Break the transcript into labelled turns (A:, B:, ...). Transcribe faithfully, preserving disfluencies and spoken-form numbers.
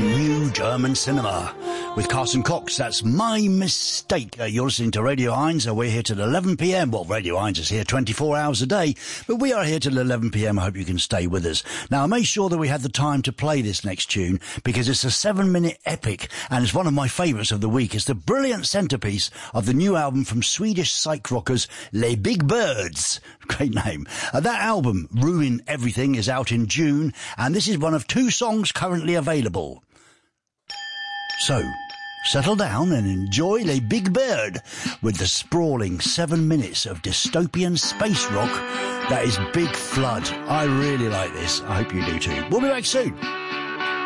A: new German cinema. With Carson Cox, that's My Mistake. Uh, you're listening to Radio Heinz, uh, we're here till eleven p m. Well, Radio Heinz is here twenty-four hours a day, but we are here till eleven p m. I hope you can stay with us. Now, I made sure that we had the time to play this next tune, because it's a seven-minute epic, and it's one of my favourites of the week. It's the brilliant centrepiece of the new album from Swedish psych rockers Les Big Birds. Great name. Uh, that album, Ruin Everything, is out in June, and this is one of two songs currently available. So, settle down and enjoy Les Big Bird with the sprawling seven minutes of dystopian space rock that is Big Flood. I really like this. I hope you do too. We'll be back soon.